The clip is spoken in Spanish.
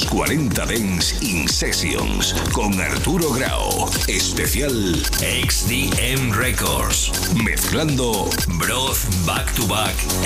Los 40 Dance in Sessions con Arturo Grau. Especial XDM Records. Mezclando Broth Back to Back